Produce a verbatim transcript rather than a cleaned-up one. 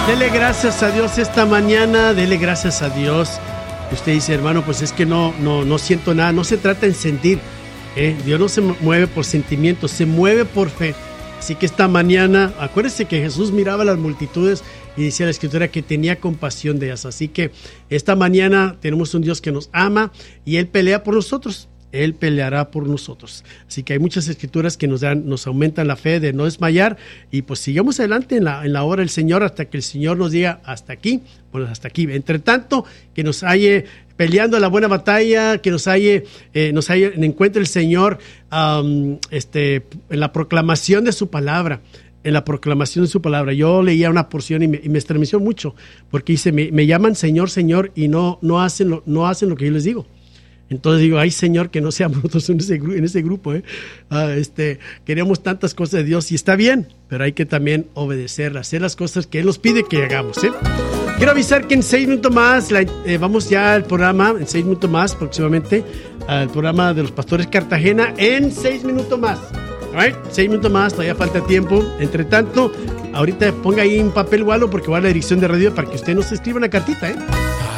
Dele gracias a Dios esta mañana, dele gracias a Dios. Usted dice, hermano, pues es que no, no, no siento nada, no se trata en sentir. ¿eh? Dios no se mueve por sentimientos, se mueve por fe. Así que esta mañana, acuérdese que Jesús miraba a las multitudes y decía la Escritura que tenía compasión de ellas. Así que esta mañana tenemos un Dios que nos ama y Él pelea por nosotros. Él peleará por nosotros. Así que hay muchas escrituras que nos dan, nos aumentan la fe de no desmayar y pues sigamos adelante en la, en la obra del Señor hasta que el Señor nos diga hasta aquí, pues hasta aquí. Entre tanto, que nos halle peleando la buena batalla, que nos halle, eh, nos halle, encuentre el Señor um, este, en la proclamación de su palabra. En la proclamación de su palabra. Yo leía una porción y me, y me estremeció mucho porque dice, me, me llaman Señor, Señor y no, no, hacen lo, no hacen lo que yo les digo. Entonces digo, ay Señor, que no seamos nosotros en ese, en ese grupo, ¿eh? Ah, este, queremos tantas cosas de Dios y está bien, pero hay que también obedecer, hacer las cosas que Él nos pide que hagamos, ¿eh? Quiero avisar que en seis minutos más, la, eh, vamos ya al programa, en seis minutos más próximamente, al programa de los Pastores Cartagena, en seis minutos más, right? Seis minutos más, todavía falta tiempo. Entre tanto, ahorita ponga ahí un papel o algo porque va a la dirección de radio para que usted nos escriba una cartita, ¿eh?